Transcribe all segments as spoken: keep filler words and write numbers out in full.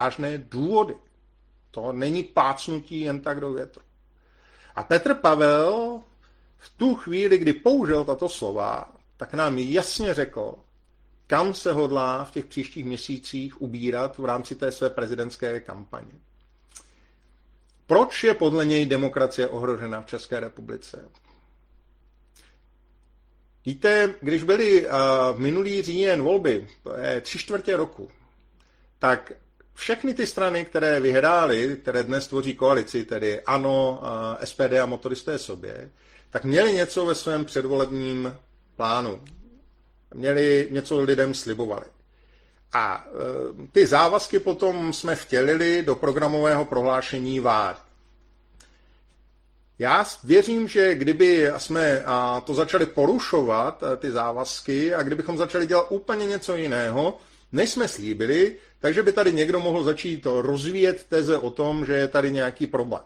vážné důvody. To není plácnutí jen tak do větru. A Petr Pavel v tu chvíli, kdy použil tato slova, tak nám jasně řekl, kam se hodlá v těch příštích měsících ubírat v rámci té své prezidentské kampaně. Proč je podle něj demokracie ohrožena v České republice? Víte, když byly v minulý říjen volby, to je tři čtvrtě roku, tak všechny ty strany, které vyhrály, které dnes tvoří koalici, tedy ANO, S P D a Motoristé sobě, tak měli něco ve svém předvolebním plánu. Měli něco lidem slibovali. A e, ty závazky potom jsme vtělili do programového prohlášení vlády. Já věřím, že kdyby jsme to začali porušovat, ty závazky, a kdybychom začali dělat úplně něco jiného, než jsme slíbili, takže by tady někdo mohl začít rozvíjet teze o tom, že je tady nějaký problém.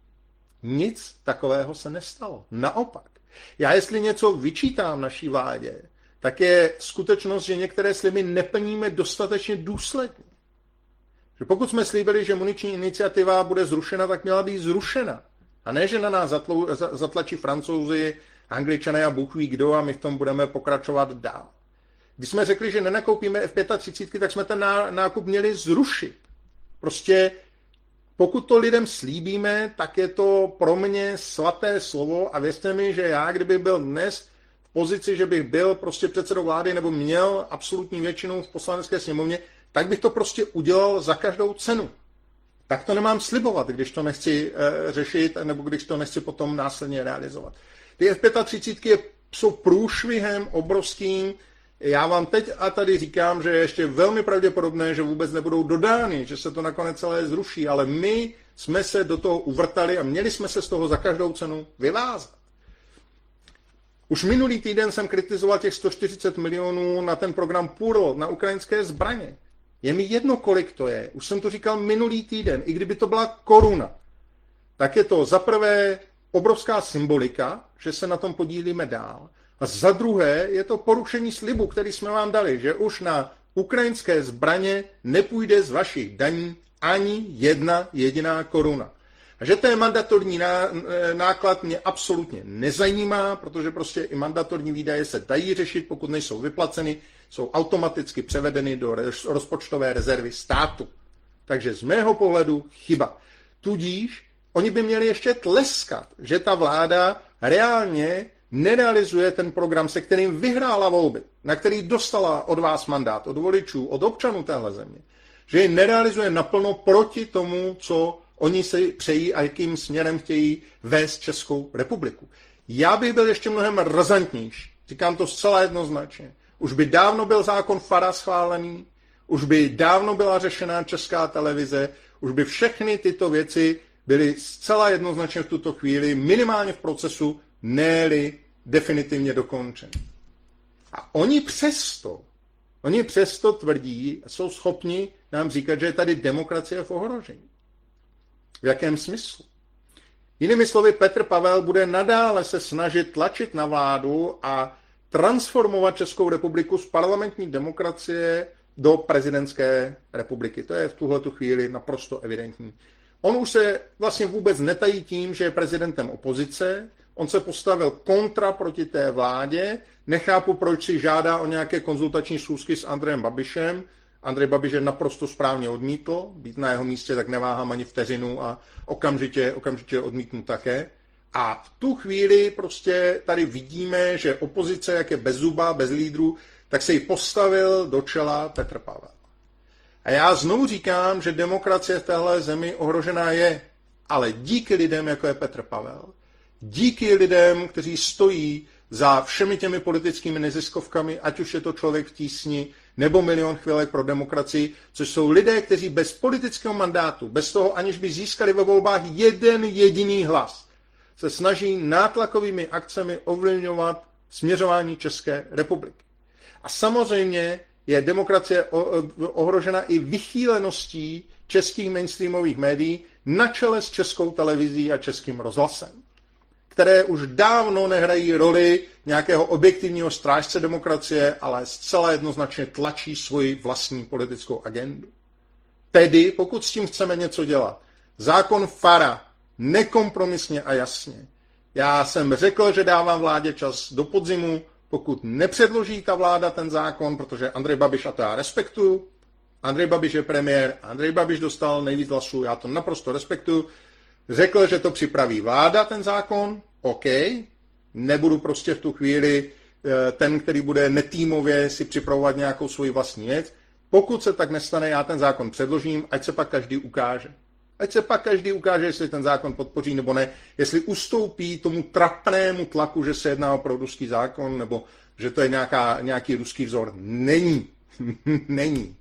Nic takového se nestalo. Naopak. Já jestli něco vyčítám naší vládě, tak je skutečnost, že některé sliby neplníme dostatečně důsledně. Že pokud jsme slíbili, že muniční iniciativa bude zrušena, tak měla být zrušena. A ne, že na nás zatlu, zatlačí Francouzi, Angličané a Bůh ví kdo a my v tom budeme pokračovat dál. Když jsme řekli, že nenakoupíme F třicet pět, tak jsme ten nákup měli zrušit. Prostě pokud to lidem slíbíme, tak je to pro mě svaté slovo a věřte mi, že já, kdybych byl dnes v pozici, že bych byl prostě předsedou vlády nebo měl absolutní většinu v poslanecké sněmovně, tak bych to prostě udělal za každou cenu. Tak to nemám slibovat, když to nechci e, řešit, nebo když to nechci potom následně realizovat. Ty F třicet pět jsou průšvihem obrovským. Já vám teď a tady říkám, že je ještě velmi pravděpodobné, že vůbec nebudou dodány, že se to nakonec celé zruší, ale my jsme se do toho uvrtali a měli jsme se z toho za každou cenu vyvázat. Už minulý týden jsem kritizoval těch sto čtyřicet milionů na ten program Půl, na ukrajinské zbraně. Je mi jedno, kolik to je. Už jsem to říkal minulý týden. I kdyby to byla koruna, tak je to za prvé obrovská symbolika, že se na tom podílíme dál. A za druhé je to porušení slibu, který jsme vám dali, že už na ukrajinské zbraně nepůjde z vašich daní ani jedna jediná koruna. A že to je mandatorní náklad mě absolutně nezajímá, protože prostě i mandatorní výdaje se dají řešit, pokud nejsou vyplaceny, jsou automaticky převedeny do rozpočtové rezervy státu. Takže z mého pohledu chyba. Tudíž oni by měli ještě tleskat, že ta vláda reálně nerealizuje ten program, se kterým vyhrála volby, na který dostala od vás mandát, od voličů, od občanů téhle země, že ji nerealizuje naplno proti tomu, co oni si přejí a jakým směrem chtějí vést Českou republiku. Já bych byl ještě mnohem razantnější. Říkám to zcela jednoznačně. Už by dávno byl zákon Fara schválený, už by dávno byla řešená Česká televize, už by všechny tyto věci byly zcela jednoznačně v tuto chvíli minimálně v procesu, ne-li definitivně dokončeny. A oni přesto, oni přesto tvrdí, jsou schopni nám říkat, že je tady demokracie v ohrožení. V jakém smyslu? Jinými slovy, Petr Pavel bude nadále se snažit tlačit na vládu a transformovat Českou republiku z parlamentní demokracie do prezidentské republiky. To je v tuhletu chvíli naprosto evidentní. On už se vlastně vůbec netají tím, že je prezidentem opozice, on se postavil kontra proti té vládě, nechápu, proč si žádá o nějaké konzultační schůzky s Andrejem Babišem. Andrej Babiš je naprosto správně odmítl, být na jeho místě, tak neváhám ani vteřinu a okamžitě, okamžitě odmítnu také. A v tu chvíli prostě tady vidíme, že opozice, jak je bez zuba, bez lídrů, tak se jí postavil do čela Petr Pavel. A já znovu říkám, že demokracie v téhle zemi ohrožená je, ale díky lidem, jako je Petr Pavel, díky lidem, kteří stojí za všemi těmi politickými neziskovkami, ať už je to Člověk v tísni, nebo Milion chvilek pro demokracii, což jsou lidé, kteří bez politického mandátu, bez toho, aniž by získali ve volbách jeden jediný hlas, se snaží nátlakovými akcemi ovlivňovat směřování České republiky. A samozřejmě je demokracie ohrožena i vychýleností českých mainstreamových médií na čele s Českou televizí a Českým rozhlasem, které už dávno nehrají roli nějakého objektivního strážce demokracie, ale zcela jednoznačně tlačí svoji vlastní politickou agendu. Tedy, pokud s tím chceme něco dělat, zákon Fara, nekompromisně a jasně. Já jsem řekl, že dávám vládě čas do podzimu, pokud nepředloží ta vláda ten zákon, protože Andrej Babiš, a to já respektuju, Andrej Babiš je premiér, Andrej Babiš dostal nejvíc hlasů, já to naprosto respektuju, řekl, že to připraví vláda, ten zákon, OK, nebudu prostě v tu chvíli ten, který bude netýmově si připravovat nějakou svoji vlastní věc. Pokud se tak nestane, já ten zákon předložím, ať se pak každý ukáže. Ať se pak každý ukáže, jestli ten zákon podpoří nebo ne, jestli ustoupí tomu trapnému tlaku, že se jedná o proruský zákon, nebo že to je nějaká, nějaký ruský vzor. Není. Není.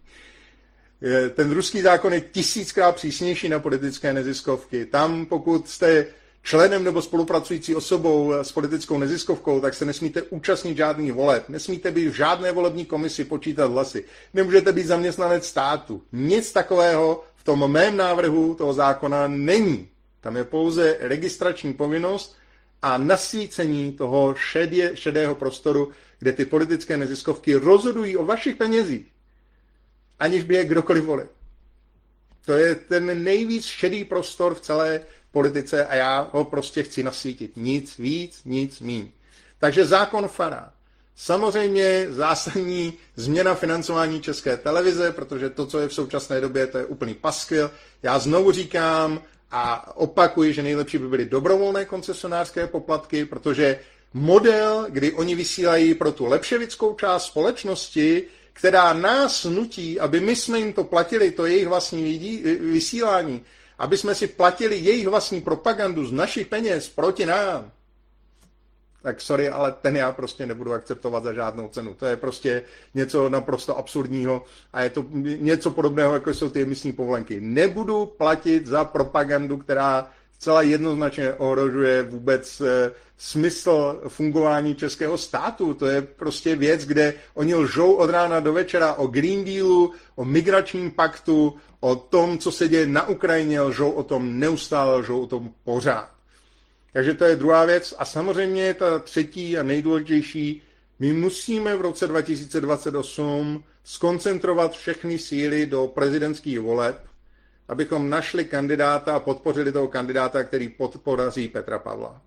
Ten ruský zákon je tisíckrát přísnější na politické neziskovky. Tam, pokud jste členem nebo spolupracující osobou s politickou neziskovkou, tak se nesmíte účastnit žádných voleb, nesmíte být v žádné volební komisi počítat hlasy, nemůžete být zaměstnanec státu. Nic takového v tom mém návrhu toho zákona není. Tam je pouze registrační povinnost a nasvícení toho šedě, šedého prostoru, kde ty politické neziskovky rozhodují o vašich penězích, aniž by je kdokoliv volil. To je ten nejvíc šedý prostor v celé politice a já ho prostě chci nasvítit. Nic víc, nic míň. Takže zákon Fara. Samozřejmě zásadní změna financování České televize, protože to, co je v současné době, to je úplný paskvil. Já znovu říkám a opakuji, že nejlepší by byly dobrovolné koncesionářské poplatky, protože model, kdy oni vysílají pro tu lepševickou část společnosti, která nás nutí, aby my jsme jim to platili, to jejich vlastní vysílání, aby jsme si platili jejich vlastní propagandu z našich peněz proti nám, tak sorry, ale ten já prostě nebudu akceptovat za žádnou cenu. To je prostě něco naprosto absurdního a je to něco podobného, jako jsou ty emisní povolenky. Nebudu platit za propagandu, která zcela jednoznačně ohrožuje vůbec e, smysl fungování českého státu. To je prostě věc, kde oni lžou od rána do večera o Green Dealu, o migračním paktu, o tom, co se děje na Ukrajině, lžou o tom neustále, lžou o tom pořád. Takže to je druhá věc. A samozřejmě ta třetí a nejdůležitější, my musíme v roce dva tisíce dvacet osm skoncentrovat všechny síly do prezidentských voleb, abychom našli kandidáta a podpořili toho kandidáta, který porazí Petra Pavla.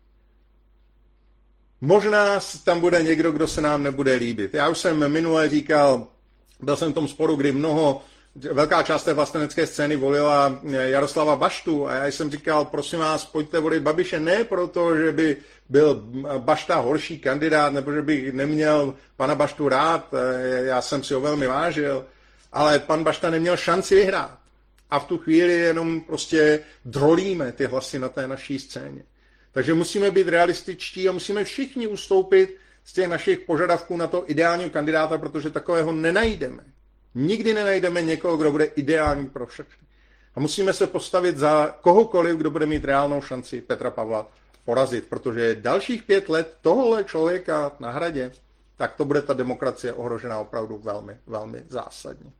Možná tam bude někdo, kdo se nám nebude líbit. Já už jsem minule říkal, byl jsem v tom sporu, kdy mnoho, velká část té vlastenecké scény volila Jaroslava Baštu a já jsem říkal, prosím vás, pojďte volit Babiše, ne proto, že by byl Bašta horší kandidát, nebo že bych neměl pana Baštu rád, já jsem si ho velmi vážil, ale pan Bašta neměl šanci vyhrát. A v tu chvíli jenom prostě drolíme ty hlasy na té naší scéně. Takže musíme být realističtí a musíme všichni ustoupit z těch našich požadavků na to ideálního kandidáta, protože takového nenajdeme. Nikdy nenajdeme někoho, kdo bude ideální pro všechny. A musíme se postavit za kohokoliv, kdo bude mít reálnou šanci Petra Pavla porazit, protože dalších pět let tohohle člověka na hradě, tak to bude ta demokracie ohrožená opravdu velmi, velmi zásadně.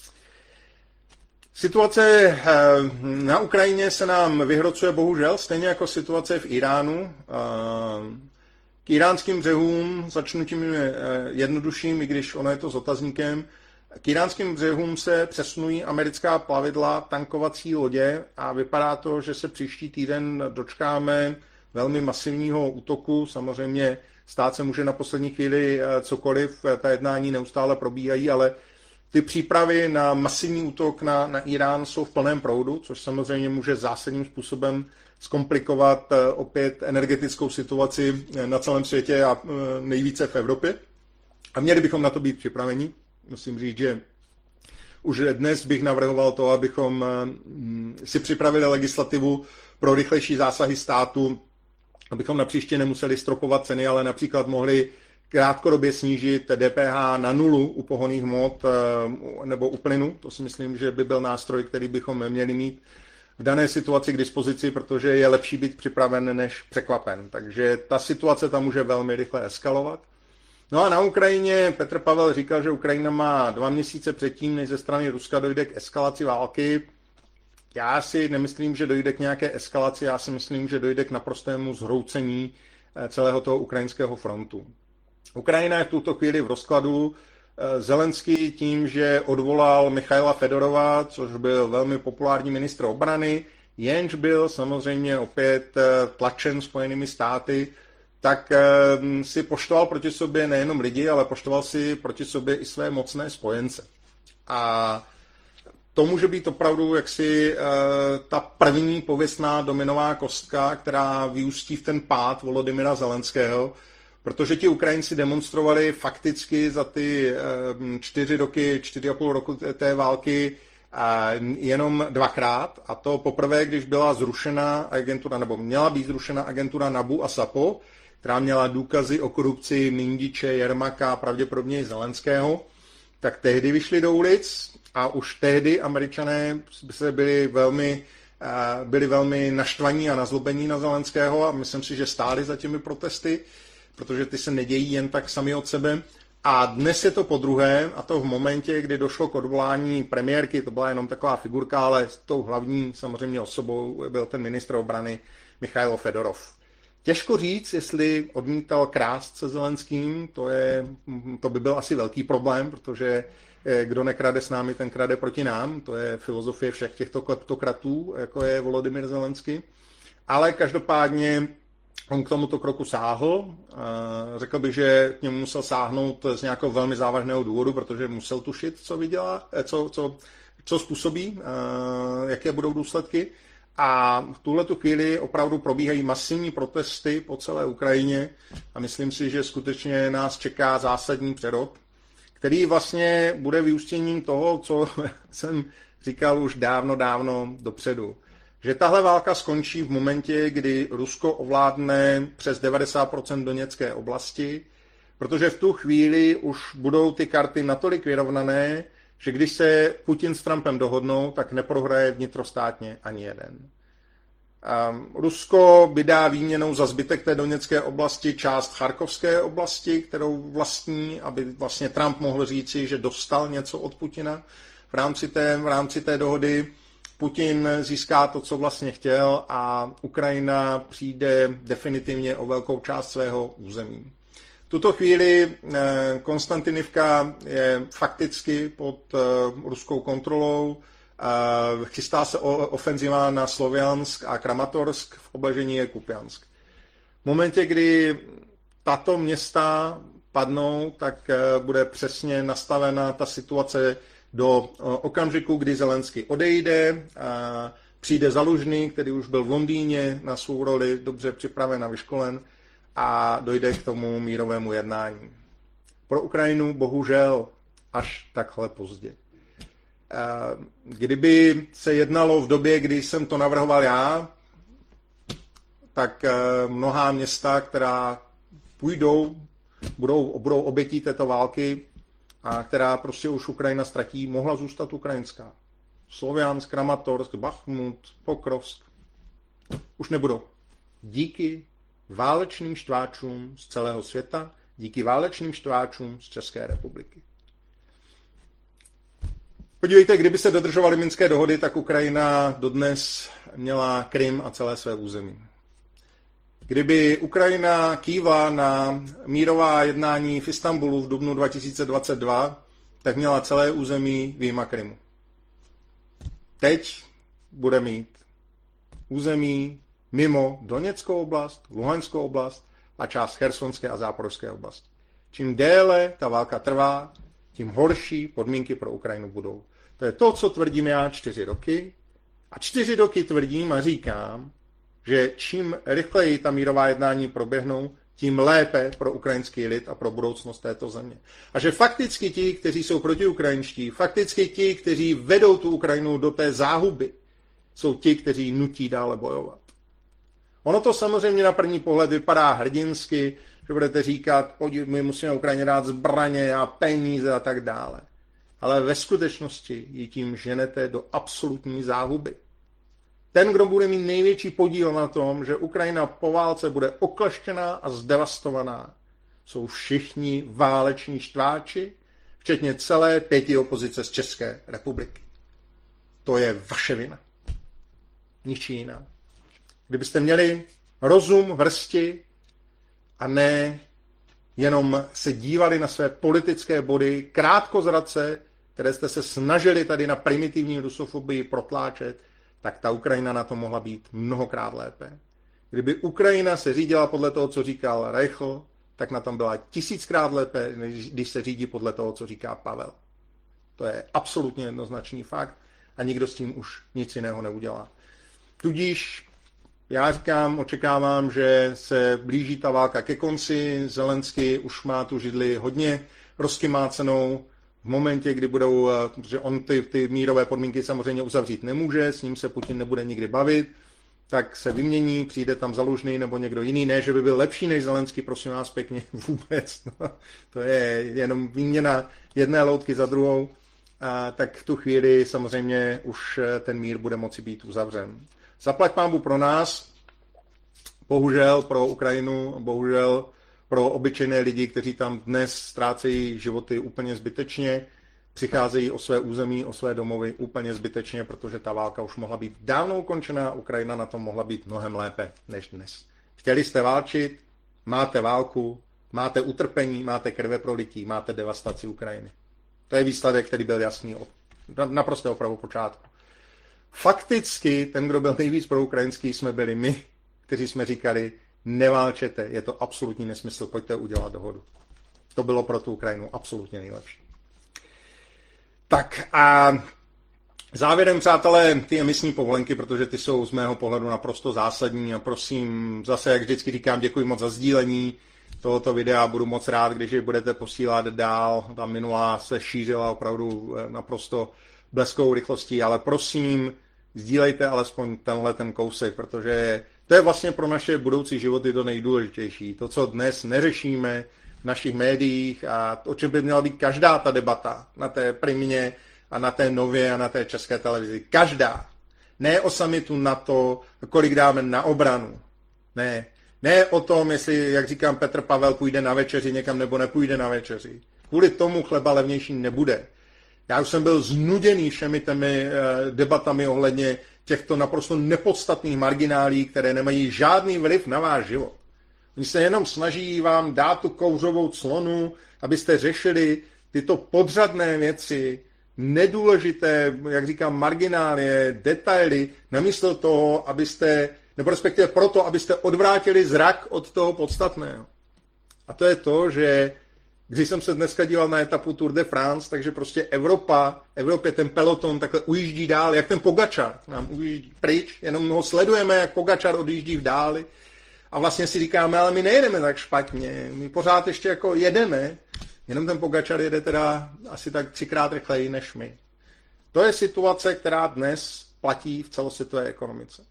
Situace na Ukrajině se nám vyhrocuje bohužel, stejně jako situace v Iránu. K iránským břehům, začnu tím jednodušším, i když ono je to s otazníkem, k iránským břehům se přesunují americká plavidla, tankovací lodě a vypadá to, že se příští týden dočkáme velmi masivního útoku. Samozřejmě stát se může na poslední chvíli cokoliv, ta jednání neustále probíhají, ale ty přípravy na masivní útok na, na Irán jsou v plném proudu, což samozřejmě může zásadním způsobem zkomplikovat opět energetickou situaci na celém světě a nejvíce v Evropě. A měli bychom na to být připraveni. Musím říct, že už dnes bych navrhoval to, abychom si připravili legislativu pro rychlejší zásahy státu, abychom na příště nemuseli stropovat ceny, ale například mohli krátkodobě snížit D P H na nulu u pohonných hmot nebo u plynu. To si myslím, že by byl nástroj, který bychom měli mít v dané situaci k dispozici, protože je lepší být připraven než překvapen. Takže ta situace tam může velmi rychle eskalovat. No a na Ukrajině Petr Pavel říkal, že Ukrajina má dva měsíce předtím, než ze strany Ruska dojde k eskalaci války. Já si nemyslím, že dojde k nějaké eskalaci, já si myslím, že dojde k naprostému zhroucení celého toho ukrajinského frontu. Ukrajina je v tuto chvíli v rozkladu, Zelenský tím, že odvolal Michaila Fedorova, což byl velmi populární ministr obrany, jenž byl samozřejmě opět tlačen Spojenými státy, tak si poštval proti sobě nejenom lidi, ale poštval si proti sobě i své mocné spojence. A to může být opravdu jaksi ta první pověstná dominová kostka, která vyústí v ten pád Volodymyra Zelenského, protože ti Ukrajinci demonstrovali fakticky za ty čtyři roky, čtyři a půl roku té války jenom dvakrát. A to poprvé, když byla zrušena agentura, nebo měla být zrušena agentura NABU a SAPO, která měla důkazy o korupci Mindiče, Jermaka a pravděpodobně i Zelenského, tak tehdy vyšli do ulic a už tehdy Američané se byli velmi, byli velmi naštvaní a nazlobení na Zelenského a myslím si, že stáli za těmi protesty, protože ty se nedějí jen tak sami od sebe. A dnes je to podruhé, a to v momentě, kdy došlo k odvolání premiérky, to byla jenom taková figurka, ale s tou hlavní samozřejmě osobou byl ten ministr obrany Michail Fedorov. Těžko říct, jestli odmítal krást se Zelenským, to, je, to by byl asi velký problém, protože kdo nekrade s námi, ten krade proti nám. To je filozofie všech těchto kleptokratů, jako je Volodymyr Zelenský. Ale každopádně on k tomuto kroku sáhl. Řekl bych, že k němu musel sáhnout z nějakého velmi závažného důvodu, protože musel tušit, co vydělá, co, co, co způsobí, jaké budou důsledky. A v tuhletu chvíli opravdu probíhají masivní protesty po celé Ukrajině a myslím si, že skutečně nás čeká zásadní přerod, který vlastně bude vyústěním toho, co jsem říkal už dávno, dávno dopředu. Že tahle válka skončí v momentě, kdy Rusko ovládne přes devadesát procent Doněcké oblasti, protože v tu chvíli už budou ty karty natolik vyrovnané, že když se Putin s Trumpem dohodnou, tak neprohraje vnitrostátně ani jeden. Rusko vydá výměnou za zbytek té Doněcké oblasti část Charkovské oblasti, kterou vlastní, aby vlastně Trump mohl říci, že dostal něco od Putina. V rámci té, v rámci té dohody Putin získá to, co vlastně chtěl a Ukrajina přijde definitivně o velkou část svého území. V tuto chvíli Konstantinivka je fakticky pod ruskou kontrolou. Chystá se ofenziva na Sloviansk a Kramatorsk, v obležení je Kupiansk. V momentě, kdy tato města padnou, tak bude přesně nastavena ta situace do okamžiku, kdy Zelenský odejde, přijde Zalužný, který už byl v Londýně na svou roli dobře připraven a vyškolen a dojde k tomu mírovému jednání. Pro Ukrajinu bohužel až takhle pozdě. Kdyby se jednalo v době, kdy jsem to navrhoval já, tak mnohá města, která půjdou, budou, budou obětí této války a která prostě už Ukrajina ztratí, mohla zůstat ukrajinská. Sloviansk, Kramatorsk, Bachmut, Pokrovsk už nebudou. Díky válečným štváčům z celého světa, díky válečným štváčům z České republiky. Podívejte, kdyby se dodržovaly minské dohody, tak Ukrajina dodnes měla Krym a celé své území. Kdyby Ukrajina kývla na mírová jednání v Istanbulu v dubnu dva tisíce dvacet dva, tak měla celé území vyjma Krymu. Teď bude mít území mimo Doněckou oblast, Luhanskou oblast a část Chersonské a Záporožské oblasti. Čím déle ta válka trvá, tím horší podmínky pro Ukrajinu budou. To je to, co tvrdím já čtyři roky. A čtyři roky tvrdím a říkám, že čím rychleji ta mírová jednání proběhnou, tím lépe pro ukrajinský lid a pro budoucnost této země. A že fakticky ti, kteří jsou protiukrajinští, fakticky ti, kteří vedou tu Ukrajinu do té záhuby, jsou ti, kteří nutí dále bojovat. Ono to samozřejmě na první pohled vypadá hrdinsky, že budete říkat, pojď, my musíme Ukrajině dát zbraně a peníze a tak dále. Ale ve skutečnosti ji tím ženete do absolutní záhuby. Ten, kdo bude mít největší podíl na tom, že Ukrajina po válce bude okleštěná a zdevastovaná, jsou všichni váleční štváči, včetně celé pěti opozice z České republiky. To je vaše vina. Ničí jiná. Kdybyste měli rozum v hrsti a ne jenom se dívali na své politické body, krátkozrace, které jste se snažili tady na primitivní rusofobii protláčet, tak ta Ukrajina na to mohla být mnohokrát lépe. Kdyby Ukrajina se řídila podle toho, co říkal Reichl, tak na tom byla tisíckrát lépe, než když se řídí podle toho, co říká Pavel. To je absolutně jednoznačný fakt a nikdo s tím už nic jiného neudělá. Tudíž já říkám, očekávám, že se blíží ta válka ke konci, Zelenský už má tu židli hodně rozkymácenou v momentě, kdy budou, protože on ty, ty mírové podmínky samozřejmě uzavřít nemůže, s ním se Putin nebude nikdy bavit, tak se vymění, přijde tam Zalužný nebo někdo jiný, ne, že by byl lepší než Zelenský, prosím vás pěkně, vůbec, no, to je jenom výměna jedné loutky za druhou, a tak v tu chvíli samozřejmě už ten mír bude moci být uzavřen. Zaplať pánbu pro nás, bohužel pro Ukrajinu, bohužel pro obyčejné lidi, kteří tam dnes ztrácejí životy úplně zbytečně, přicházejí o své území, o své domovy úplně zbytečně, protože ta válka už mohla být dávno ukončená, Ukrajina na tom mohla být mnohem lépe než dnes. Chtěli jste válčit, máte válku, máte utrpení, máte krveprolití, máte devastaci Ukrajiny. To je výsledek, který byl jasný od naprostého prvopočátku. Fakticky ten, kdo byl nejvíc proukrajinský, jsme byli my, kteří jsme říkali, neválčete, je to absolutní nesmysl, pojďte udělat dohodu. To bylo pro tu Ukrajinu absolutně nejlepší. Tak a závěrem, přátelé, ty emisní povolenky, protože ty jsou z mého pohledu naprosto zásadní a prosím, zase, jak vždycky říkám, děkuji moc za sdílení tohoto videa, budu moc rád, když je budete posílat dál, ta minulá se šířila opravdu naprosto bleskovou rychlostí, ale prosím, sdílejte alespoň tenhle ten kousek, protože to je vlastně pro naše budoucí životy to nejdůležitější. To, co dnes neřešíme v našich médiích a o čem by měla být každá ta debata na té Primě a na té Nově a na té České televizi. Každá. Ne o summitu NATO, kolik dáme na obranu. Ne. Ne o tom, jestli, jak říkám, Petr Pavel půjde na večeři někam nebo nepůjde na večeři. Kvůli tomu chleba levnější nebude. Já už jsem byl znuděný všemi těmi debatami ohledně těchto naprosto nepodstatných marginálí, které nemají žádný vliv na váš život. Oni se jenom snaží vám dát tu kouřovou clonu, abyste řešili tyto podřadné věci, nedůležité, jak říkám, marginálie, detaily, namísto toho, abyste, nebo respektive proto, abyste odvrátili zrak od toho podstatného. A to je to, že když jsem se dneska díval na etapu Tour de France, takže prostě Evropa, Evropě ten peloton takhle ujíždí dál, jak ten Pogačar nám ujíždí pryč, jenom ho sledujeme, jak Pogačar odjíždí v dáli a vlastně si říkáme, ale my nejedeme tak špatně, my pořád ještě jako jedeme, jenom ten Pogačar jede teda asi tak třikrát rychleji než my. To je situace, která dnes platí v celosvětové ekonomice.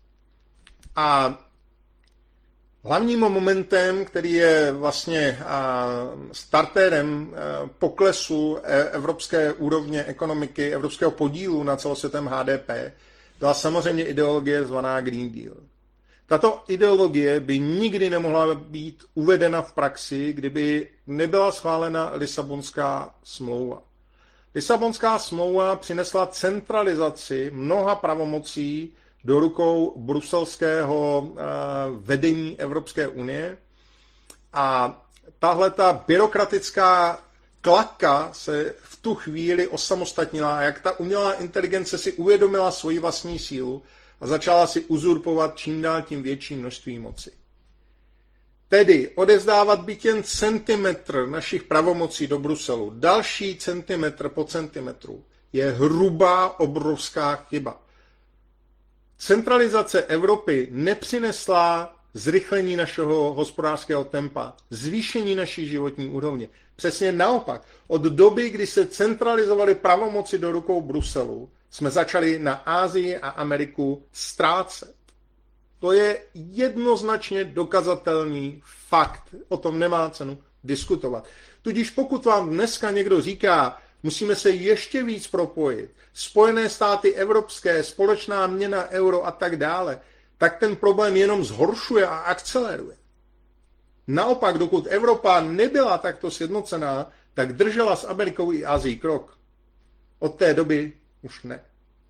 A hlavním momentem, který je vlastně startérem poklesu evropské úrovně ekonomiky, evropského podílu na celosvětovém H D P, byla samozřejmě ideologie zvaná Green Deal. Tato ideologie by nikdy nemohla být uvedena v praxi, kdyby nebyla schválena Lisabonská smlouva. Lisabonská smlouva přinesla centralizaci mnoha pravomocí do rukou bruselského vedení Evropské unie a tahle ta byrokratická klaka se v tu chvíli osamostatnila a jak ta umělá inteligence si uvědomila svoji vlastní sílu a začala si uzurpovat čím dál tím větší množství moci. Tedy odevzdávat byt jen centimetr našich pravomocí do Bruselu, další centimetr po centimetru, je hrubá, obrovská chyba. Centralizace Evropy nepřinesla zrychlení našeho hospodářského tempa, zvýšení naší životní úrovně. Přesně naopak, od doby, kdy se centralizovaly pravomoci do rukou Bruselu, jsme začali na Asii a Ameriku ztrácet. To je jednoznačně dokazatelný fakt. O tom nemá cenu diskutovat. Tudíž pokud vám dneska někdo říká, musíme se ještě víc propojit, Spojené státy evropské, společná měna euro a tak dále, tak ten problém jenom zhoršuje a akceleruje. Naopak, dokud Evropa nebyla takto sjednocená, tak držela s Amerikou i Asií krok. Od té doby už ne.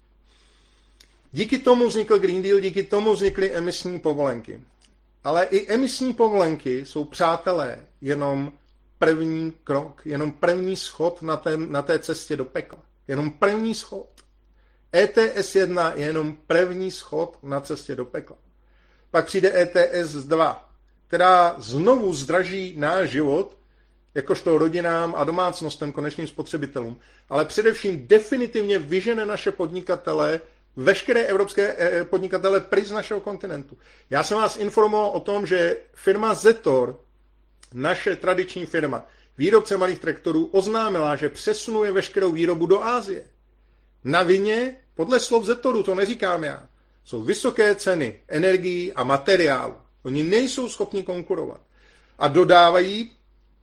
Díky tomu vznikl Green Deal, díky tomu vznikly emisní povolenky. Ale i emisní povolenky jsou, přátelé, jenom první krok, jenom první schod na té, na té cestě do pekla. Jenom první schod. E T S jedna je jenom první schod na cestě do pekla. Pak přijde E T S dva, která znovu zdraží náš život, jakožto rodinám a domácnostem, konečným spotřebitelům, ale především definitivně vyžene naše podnikatele, veškeré evropské podnikatele pryč z našeho kontinentu. Já jsem vás informoval o tom, že firma Zetor, naše tradiční firma, výrobce malých traktorů, oznámila, že přesunuje veškerou výrobu do Asie. Na vině, podle slov Zetoru, to neříkám já, jsou vysoké ceny energií a materiálu. Oni nejsou schopni konkurovat. A dodávají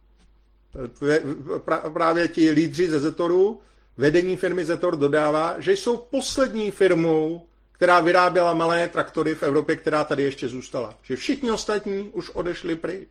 právě ti lídři ze Zetoru, vedení firmy Zetor dodává, že jsou poslední firmou, která vyráběla malé traktory v Evropě, která tady ještě zůstala. Že všichni ostatní už odešli pryč.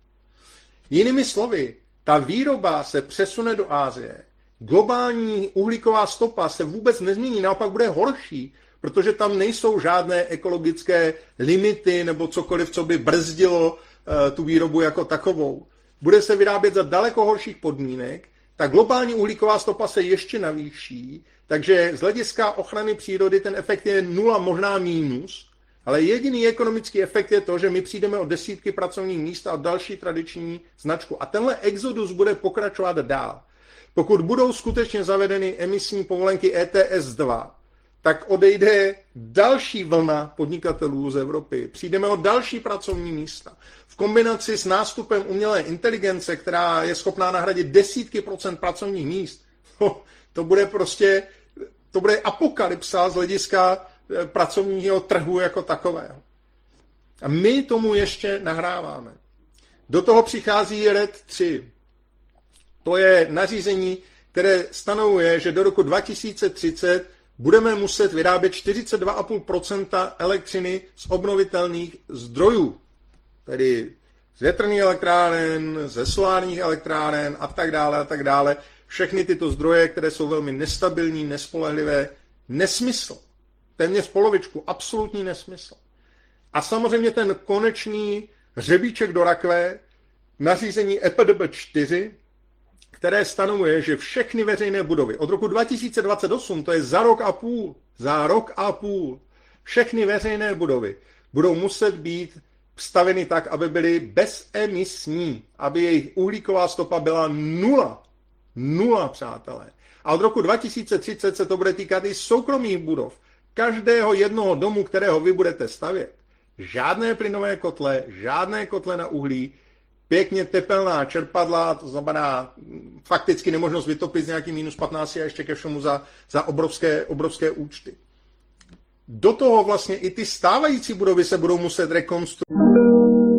Jinými slovy, ta výroba se přesune do Asie. Globální uhlíková stopa se vůbec nezmění, naopak bude horší, protože tam nejsou žádné ekologické limity nebo cokoliv, co by brzdilo uh, tu výrobu jako takovou. Bude se vyrábět za daleko horších podmínek, ta globální uhlíková stopa se ještě navýší, takže z hlediska ochrany přírody ten efekt je nula, možná mínus, ale jediný ekonomický efekt je to, že my přijdeme o desítky pracovních míst a o další tradiční značku. A tenhle exodus bude pokračovat dál. Pokud budou skutečně zavedeny emisní povolenky E T S dva, tak odejde další vlna podnikatelů z Evropy. Přijdeme o další pracovní místa. V kombinaci s nástupem umělé inteligence, která je schopná nahradit desítky procent pracovních míst, to bude prostě, to bude apokalypsa z hlediska pracovního trhu jako takového. A my tomu ještě nahráváme. Do toho přichází R E D tři. To je nařízení, které stanovuje, že do roku dva tisíce třicet budeme muset vyrábět čtyřicet dva celá pět procenta elektřiny z obnovitelných zdrojů. Tedy z větrných elektráren, ze solárních elektráren a tak dále a tak dále. Všechny tyto zdroje, které jsou velmi nestabilní, nespolehlivé, nesmysl. Téměř polovičku, absolutní nesmysl. A samozřejmě ten konečný hřebíček do rakve, nařízení E P D B čtyři, které stanovuje, že všechny veřejné budovy od roku dva tisíce dvacet osm, to je za rok a půl, za rok a půl, všechny veřejné budovy budou muset být staveny tak, aby byly bezemisní, aby jejich uhlíková stopa byla nula. Nula, přátelé. A od roku dva tisíce třicet se to bude týkat i soukromých budov. Každého jednoho domu, kterého vy budete stavět. Žádné plynové kotle, žádné kotle na uhlí, pěkně tepelná čerpadla, to znamená fakticky nemožnost vytopit z nějaký minus patnáct a ještě ke všemu za, za obrovské, obrovské účty. Do toho vlastně i ty stávající budovy se budou muset rekonstruovat.